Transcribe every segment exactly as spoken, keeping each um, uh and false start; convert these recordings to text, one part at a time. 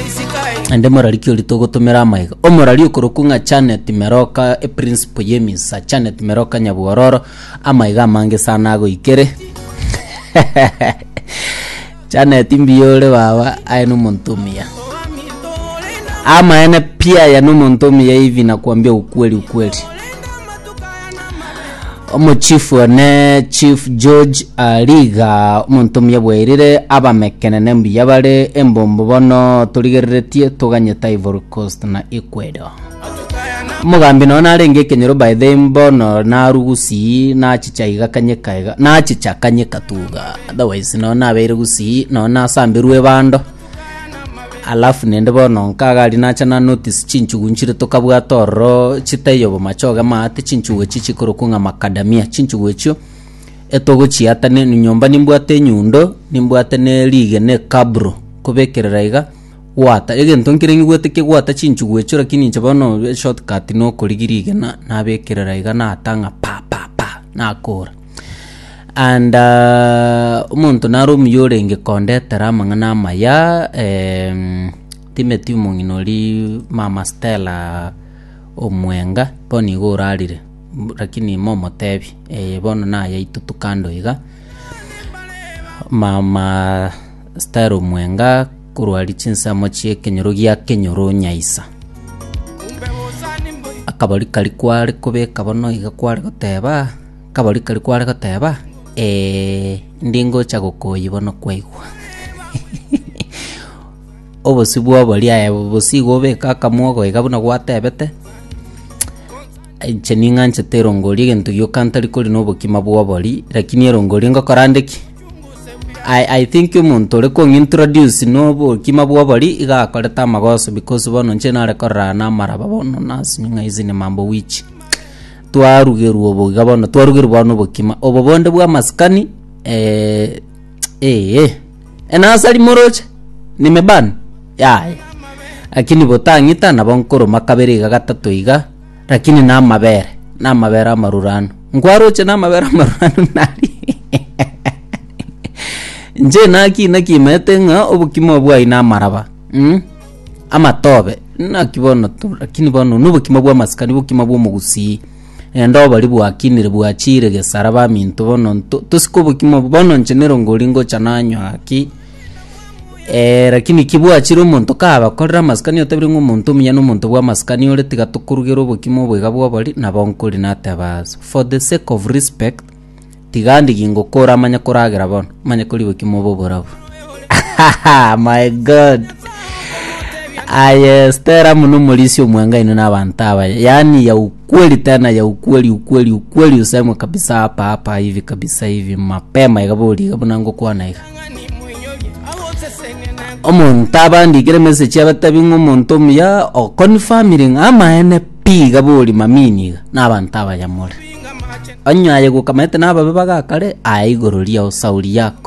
ande morari kyo litogotomera amaiga omorari okorokunga Janet Meroka e principal yemisa Janet Meroka nyabuororo amaiga mange sana go ikere Janet mbiyore baba ainu montumia ama ene pia ya numontumia hivi na kuambia ukweli ukweli. Omo chief ne Chief George Aliga montumia bwerire abamekenene mbiyabare embombo bono turigeretie tuganyeta Ivory Coast na Ecuador. Mugambi no narenge kenyero by them bono na rugusi na chichaiga kanyekaiga na chicha kanyeka tuga otherwise no na bere gusi no na sambirwe bando alafu nende bono nkagali nacha na notice chinchugu nchire tokabwa toro chitayo machoga mate chinchugu chichikoro kunga makadamia chinchugu echo etogo chiata ne nyomba nimbwate nyundo nimbwate ne lige ne kabro kubekereraiga wata ege ntonkire ngwete ke wata chinchugu echo lakini nchabono shortcut no koligirige na nabekereraiga na atanga pa pa pa na akora and uh, umuntu naro myorenge kondetera mangana maya em timeti munginori mama Stella omwenga poni gorarire lakini momo tebi eh bono na ya itutukando iga mama Stella omwenga kurwari chinsa mochie kenyoro gya kenyoro nyaisa akabari kali kwari kubeka bono iga kwari goteba kabari kali kwari goteba eh ndingo chagokoyi bono kwaigwa obosibwa bali aya bosigo beka kamwogo igabuna gwatebete cheninga nchetero ngoli gento yo kantari koli no bokima bwa bali lakini erongoli ngo karandeki I I think umuntu le ko introduce no bokima bwa bali iga koleta magoso because bono nchena re korana maraba bono nasinga izine mambo which twarugeru obo gabono twarugeru bano bokima obo bonde bwa maskani eh eh enasali moroche nimeban ya lakini botangita na bonkoro makabere gatatu iga lakini na mabere na mabere marurano ngwaroche na mabere marurano nari nje naki naki metenga obokima bwa ina maraba mm amatobe nakibono tu lakini bono nubokima bwa maskani bokima bwa mugusi endo bali bwakinire bwachire gesaraba minto bono tosikobo kimo bono nchenero ngolingo chananyo aki eh lakini kibwa chiro umuntu kaba korra maskani otebire ngumuntu munya n'umuntu bwa maskani ore tigatukurugero bukimo bwega bwa bali nabonkuri natabas for the sake of respect tigandi gingo kora manya koragera bono manya kuri bukimo boborabo my god aye stera muno mulisi omwenga ino nabantaba yani ya ukweli tena ya ukweli ukweli ukweli useme kabisa hapa hapa hivi kabisa hivi mapema igaboli gabunango kwa naiga omuntu abandikire message yabatabingo omuntu muya o confirming ama ene p gaboli mamini nabantaba yamore anyaye gukamete nababe bagakare aigororia osauri yako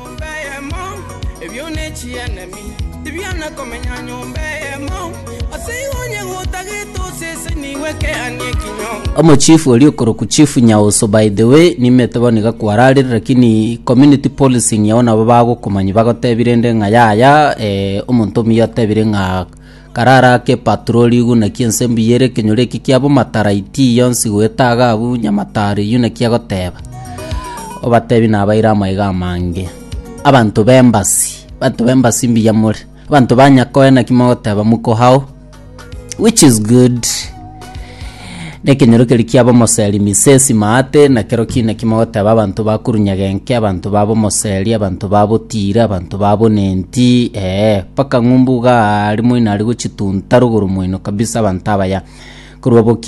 omo chief oli okoroku chief nyaoso by the way nimeteboniga kwararira lakini community policing yaona babago kumanyi bagotebirende nga yaya eh omuntu miyatebire nga karara ke patroli guna kiensembi yere kenyore kikyabo mataraiti yonsi gwetaga abu nyamatari yuna kyagoteba obatebi nabaira maiga mange abantu bembasi abantu bembasi mbiyamore abantu banyakoena kimogoteba muko hao which is good nekenyero kelikiabo moseli misesi maate na kero kina kimogoteba abantu bakurunyagenke abantu babo moseli abantu babo tira abantu babo nenti eh paka ngumbuga ali mwina ali guchitunta ruguru mwino kabisa abantu abaya kurubo